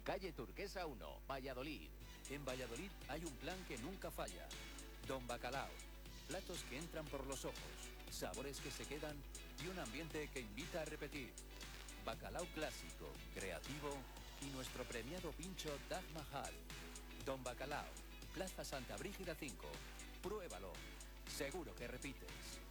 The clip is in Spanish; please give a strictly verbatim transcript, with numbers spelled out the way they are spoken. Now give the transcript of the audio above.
Calle Turquesa uno, Valladolid. En Valladolid hay un plan que nunca falla. Don Bacalao. Platos que entran por los ojos, sabores que se quedan y un ambiente que invita a repetir. Bacalao clásico, creativo y nuestro premiado pincho Taj Mahal. Don Bacalao, Plaza Santa Brígida cinco. Pruébalo. Seguro que repites.